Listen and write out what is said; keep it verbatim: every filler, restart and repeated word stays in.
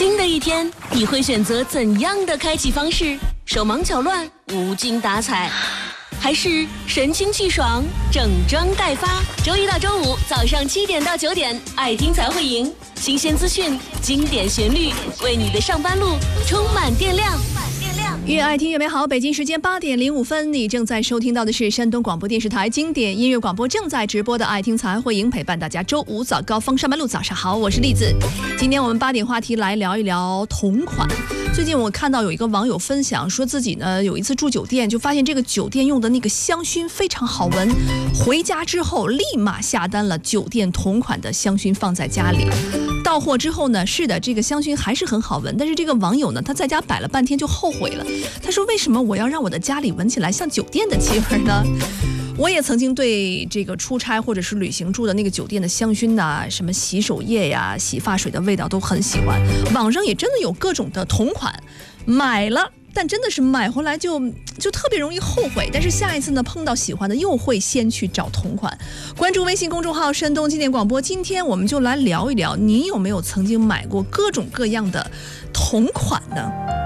新的一天，你会选择怎样的开启方式？手忙脚乱，无精打采，还是神清气爽，整装待发？周一到周五早上七点到九点，爱听才会赢，新鲜资讯，经典旋律，为你的上班路充满电量。 越爱听越美好。北京时间八点零五分，你正在收听到的是山东广播电视台经典音乐广播正在直播的爱听才会赢，陪伴大家周五早高峰上班路。早上好，我是栗子。今天我们八点话题来聊一聊同款。最近我看到有一个网友分享，说自己呢有一次住酒店，就发现这个酒店用的那个香薰非常好闻，回家之后立马下单了酒店同款的香薰放在家里。到货之后呢，是的，这个香薰还是很好闻，但是这个网友呢，他在家摆了半天就后悔了。他说：“为什么我要让我的家里闻起来像酒店的气味呢？”我也曾经对这个出差或者是旅行住的那个酒店的香薰呐、什么洗手液呀、洗发水的味道都很喜欢。网上也真的有各种的同款，买了。但真的是买回来就就特别容易后悔，但是下一次呢碰到喜欢的又会先去找同款。关注微信公众号山东经典广播，今天我们就来聊一聊，你有没有曾经买过各种各样的同款呢？